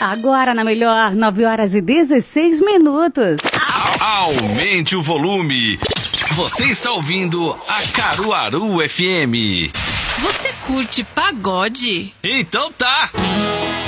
Agora na melhor, 9h16. Aumente o volume. Você está ouvindo a Caruaru FM. Você curte pagode? Então tá.